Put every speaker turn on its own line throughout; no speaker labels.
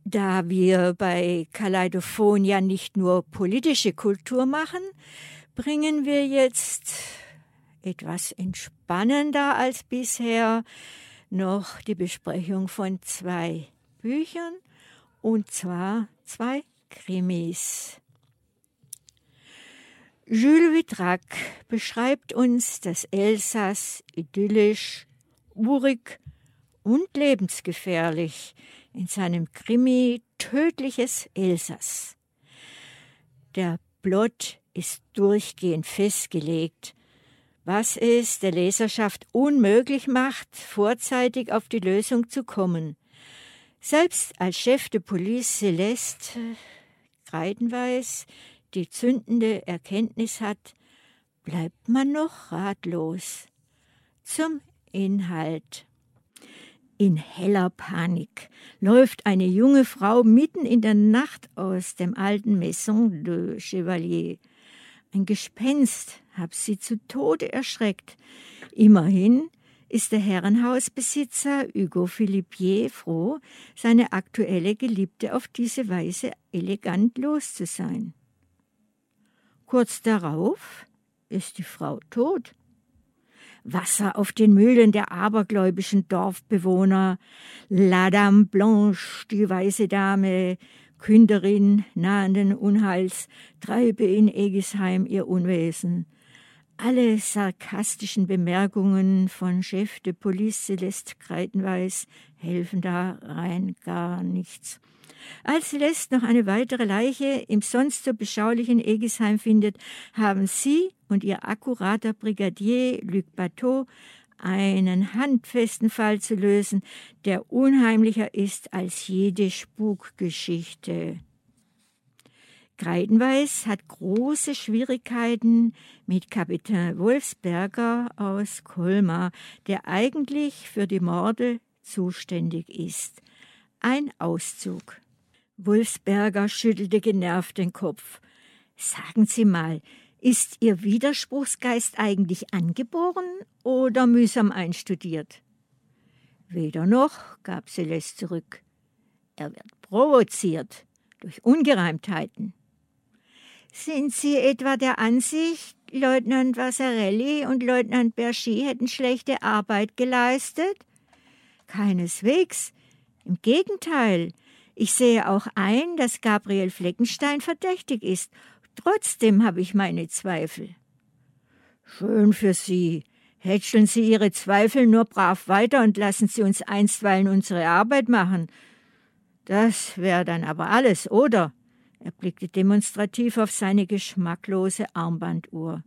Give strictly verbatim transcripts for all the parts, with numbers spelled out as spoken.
Da wir bei Kaleidophon ja nicht nur politische Kultur machen, bringen wir jetzt etwas entspannender als bisher noch die Besprechung von zwei Büchern, und zwar zwei Krimis. Jules Vitrac beschreibt uns das Elsass idyllisch, urig und lebensgefährlich in seinem Krimi Tödliches Elsass. Der Plot ist durchgehend festgelegt, was es der Leserschaft unmöglich macht, vorzeitig auf die Lösung zu kommen. Selbst als Chef de Police Celeste Kreidenweiß die zündende Erkenntnis hat, bleibt man noch ratlos. Zum Inhalt. In heller Panik läuft eine junge Frau mitten in der Nacht aus dem alten Maison de Chevalier. Ein Gespenst hat sie zu Tode erschreckt. Immerhin ist der Herrenhausbesitzer Hugo Philippier froh, seine aktuelle Geliebte auf diese Weise elegant los zu sein. Kurz darauf ist die Frau tot. Wasser auf den Mühlen der abergläubischen Dorfbewohner, La Dame Blanche, die weiße Dame, Künderin nahenden Unheils, treibe in Egisheim ihr Unwesen. Alle sarkastischen Bemerkungen von Chef de Police Celeste Kreidenweiß helfen da rein gar nichts. Als Celeste noch eine weitere Leiche im sonst so beschaulichen Egisheim findet, haben sie und ihr akkurater Brigadier Luc Bateau einen handfesten Fall zu lösen, der unheimlicher ist als jede Spukgeschichte. Kreidenweiß hat große Schwierigkeiten mit Kapitän Wolfsberger aus Colmar, der eigentlich für die Morde zuständig ist. Ein Auszug. Wolfsberger schüttelte genervt den Kopf. Sagen Sie mal, ist Ihr Widerspruchsgeist eigentlich angeboren oder mühsam einstudiert? Weder noch, gab Celeste zurück. Er wird provoziert durch Ungereimtheiten. Sind Sie etwa der Ansicht, Leutnant Vasarely und Leutnant Bergy hätten schlechte Arbeit geleistet? Keineswegs. Im Gegenteil. Ich sehe auch ein, dass Gabriel Fleckenstein verdächtig ist. Trotzdem habe ich meine Zweifel. Schön für Sie. Hätscheln Sie Ihre Zweifel nur brav weiter und lassen Sie uns einstweilen unsere Arbeit machen. Das wäre dann aber alles, oder? Er blickte demonstrativ auf seine geschmacklose Armbanduhr.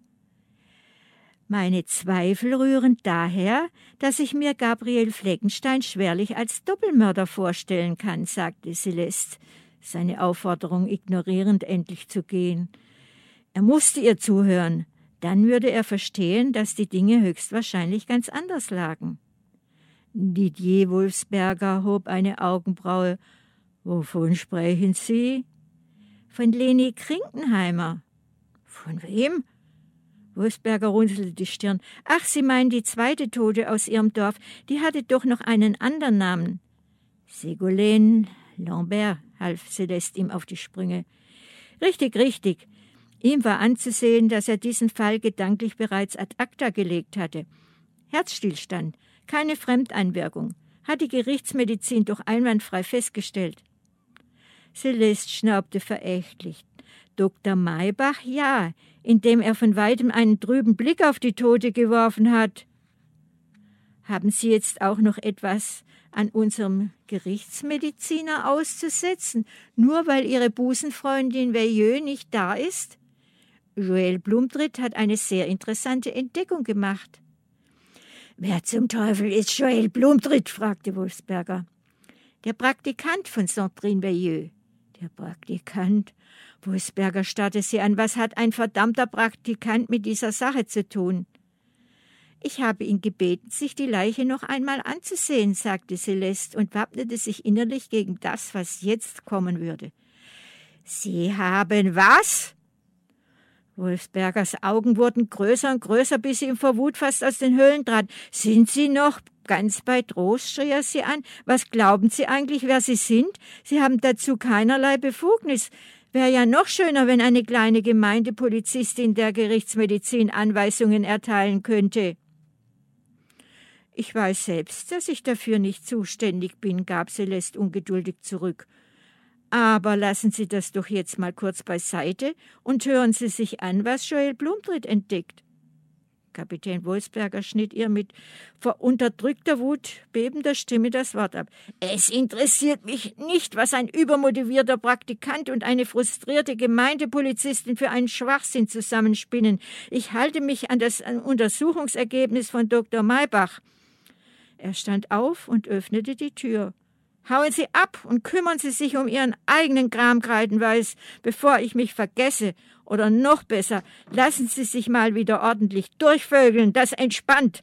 Meine Zweifel rühren daher, dass ich mir Gabriel Fleckenstein schwerlich als Doppelmörder vorstellen kann, sagte Celeste, seine Aufforderung ignorierend endlich zu gehen. Er musste ihr zuhören, dann würde er verstehen, dass die Dinge höchstwahrscheinlich ganz anders lagen. Didier Wolfsberger hob eine Augenbraue. »Wovon sprechen Sie?« »Von Leni Krinkenheimer.« »Von wem?« Wolfsberger runzelte die Stirn. »Ach, Sie meinen die zweite Tote aus Ihrem Dorf. Die hatte doch noch einen anderen Namen.« »Ségolène Lambert«, half Celeste ihm auf die Sprünge. »Richtig, richtig.« Ihm war anzusehen, dass er diesen Fall gedanklich bereits ad acta gelegt hatte. Herzstillstand, keine Fremdeinwirkung, hat die Gerichtsmedizin doch einwandfrei festgestellt. Celeste schnaubte verächtlich. Doktor Maybach, ja, indem er von weitem einen trüben Blick auf die Tote geworfen hat. Haben Sie jetzt auch noch etwas an unserem Gerichtsmediziner auszusetzen, nur weil Ihre Busenfreundin Veilleux nicht da ist? Joël Blumtritt hat eine sehr interessante Entdeckung gemacht. »Wer zum Teufel ist Joël Blumtritt?« fragte Wolfsberger. »Der Praktikant von Sandrine Veilleux.« »Der Praktikant?« Wolfsberger starrte sie an. »Was hat ein verdammter Praktikant mit dieser Sache zu tun?« »Ich habe ihn gebeten, sich die Leiche noch einmal anzusehen«, sagte Celeste und wappnete sich innerlich gegen das, was jetzt kommen würde. »Sie haben was?« Wolfsbergers Augen wurden größer und größer, bis sie ihm vor Wut fast aus den Höhlen traten. »Sind Sie noch ganz bei Trost, schrie er sie an. Was glauben Sie eigentlich, wer Sie sind? Sie haben dazu keinerlei Befugnis. Wäre ja noch schöner, wenn eine kleine Gemeindepolizistin der Gerichtsmedizin Anweisungen erteilen könnte. Ich weiß selbst, dass ich dafür nicht zuständig bin, gab Celeste ungeduldig zurück. Aber lassen Sie das doch jetzt mal kurz beiseite und hören Sie sich an, was Joel Blumtritt entdeckt. Kapitän Wolfsberger schnitt ihr mit vor unterdrückter Wut bebender Stimme das Wort ab. Es interessiert mich nicht, was ein übermotivierter Praktikant und eine frustrierte Gemeindepolizistin für einen Schwachsinn zusammenspinnen. Ich halte mich an das Untersuchungsergebnis von Doktor Maybach. Er stand auf und öffnete die Tür. Hauen Sie ab und kümmern Sie sich um Ihren eigenen Kram, Kreidenweiß, bevor ich mich vergesse. Oder noch besser, lassen Sie sich mal wieder ordentlich durchvögeln, das entspannt.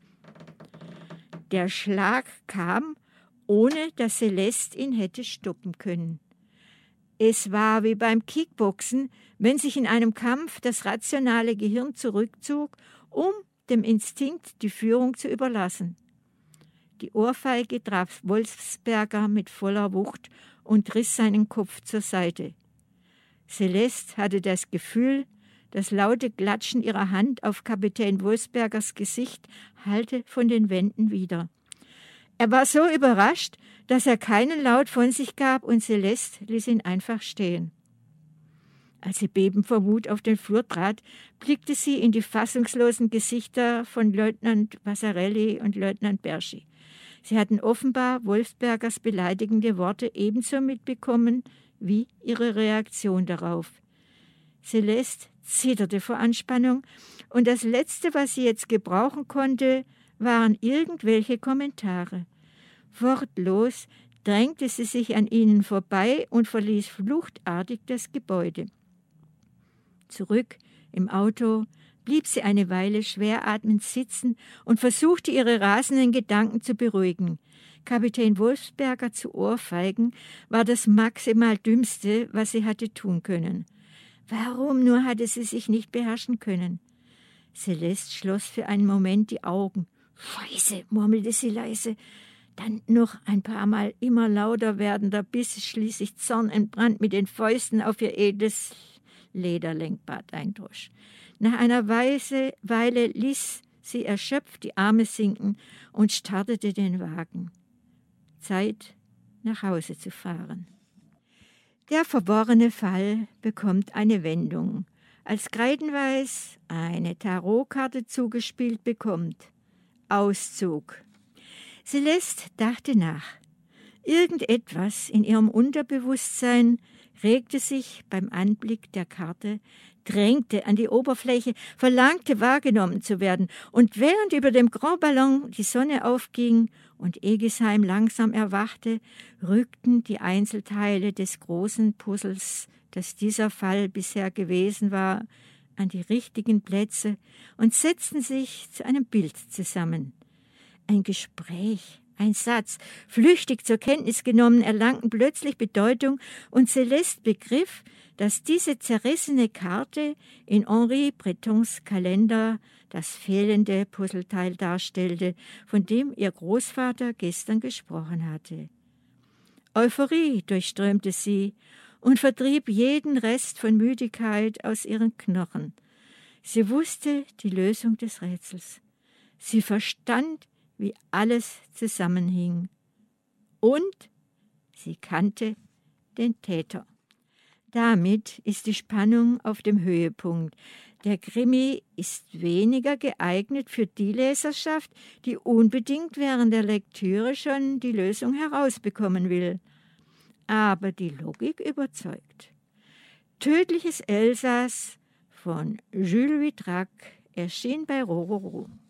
Der Schlag kam, ohne dass Celeste ihn hätte stoppen können. Es war wie beim Kickboxen, wenn sich in einem Kampf das rationale Gehirn zurückzog, um dem Instinkt die Führung zu überlassen. Die Ohrfeige traf Wolfsberger mit voller Wucht und riss seinen Kopf zur Seite. Celeste hatte das Gefühl, das laute Klatschen ihrer Hand auf Kapitän Wolfsbergers Gesicht hallte von den Wänden wieder. Er war so überrascht, dass er keinen Laut von sich gab, und Celeste ließ ihn einfach stehen. Als sie bebend vor Wut auf den Flur trat, blickte sie in die fassungslosen Gesichter von Leutnant Vasarely und Leutnant Berschi. Sie hatten offenbar Wolfsbergers beleidigende Worte ebenso mitbekommen wie ihre Reaktion darauf. Celeste zitterte vor Anspannung, und das Letzte, was sie jetzt gebrauchen konnte, waren irgendwelche Kommentare. Wortlos drängte sie sich an ihnen vorbei und verließ fluchtartig das Gebäude. Zurück im Auto blieb sie eine Weile schweratmend sitzen und versuchte, ihre rasenden Gedanken zu beruhigen. Kapitän Wolfsberger zu ohrfeigen war das maximal Dümmste, was sie hatte tun können. Warum nur hatte sie sich nicht beherrschen können? Celeste schloss für einen Moment die Augen. »Scheiße«, murmelte sie leise, dann noch ein paar Mal immer lauter werdender, bis es schließlich zornentbrannt mit den Fäusten auf ihr edles Lederlenkbart eindrosch. Nach einer Weise, Weile ließ sie erschöpft die Arme sinken und startete den Wagen. Zeit, nach Hause zu fahren. Der verworrene Fall bekommt eine Wendung, als Kreidenweiß eine Tarotkarte zugespielt bekommt. Auszug. Celeste dachte nach. Irgendetwas in ihrem Unterbewusstsein regte sich beim Anblick der Karte, drängte an die Oberfläche, verlangte wahrgenommen zu werden, und während über dem Grand Ballon die Sonne aufging und Egesheim langsam erwachte, rückten die Einzelteile des großen Puzzles, das dieser Fall bisher gewesen war, an die richtigen Plätze und setzten sich zu einem Bild zusammen. Ein Gespräch, ein Satz, flüchtig zur Kenntnis genommen, erlangten plötzlich Bedeutung, und Celeste begriff, dass diese zerrissene Karte in Henri Bretons Kalender das fehlende Puzzleteil darstellte, von dem ihr Großvater gestern gesprochen hatte. Euphorie durchströmte sie und vertrieb jeden Rest von Müdigkeit aus ihren Knochen. Sie wusste die Lösung des Rätsels. Sie verstand, wie alles zusammenhing. Und sie kannte den Täter. Damit ist die Spannung auf dem Höhepunkt. Der Krimi ist weniger geeignet für die Leserschaft, die unbedingt während der Lektüre schon die Lösung herausbekommen will. Aber die Logik überzeugt. Tödliches Elsass von Jules Vitrac erschien bei Rororo.